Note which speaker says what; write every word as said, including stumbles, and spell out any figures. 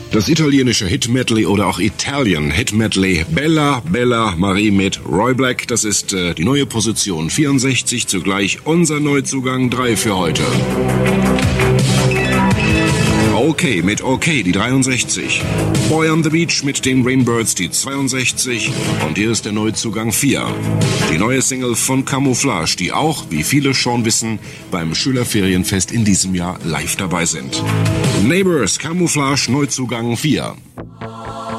Speaker 1: Das italienische Hit-Medley oder auch Italian Hit-Medley Bella Bella Marie mit Roy Black, das ist äh, die neue Position vierundsechzig, zugleich unser Neuzugang drei für heute. Okay mit Okay, die dreiundsechzig. Boy on the Beach mit den Rainbirds, die zweiundsechzig. Und hier ist der Neuzugang vier. Die neue Single von Camouflage, die auch, wie viele schon wissen, beim Schülerferienfest in diesem Jahr live dabei sind. Neighbors, Camouflage, Neuzugang vier.